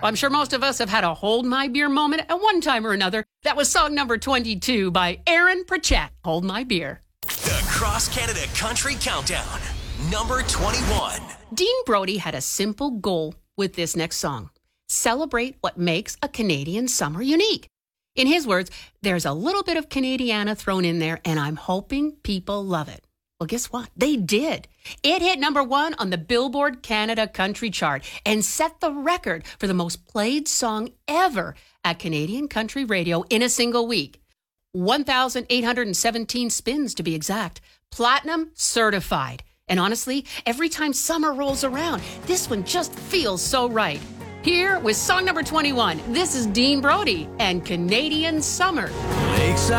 I'm sure most of us have had a hold my beer moment at one time or another. That was song number 22 by Aaron Pritchett, Hold My Beer. The Cross Canada Country Countdown, number 21. Dean Brody had a simple goal with this next song. Celebrate what makes a Canadian summer unique. In his words, there's a little bit of Canadiana thrown in there, and I'm hoping people love it. Well, guess what? They did. It hit number 1 on the Billboard Canada Country Chart and set the record for the most played song ever at Canadian country radio in a single week. 1,817 spins to be exact. Platinum certified. And honestly, every time summer rolls around, this one just feels so right. Here with song number 21, this is Dean Brody and Canadian Summer.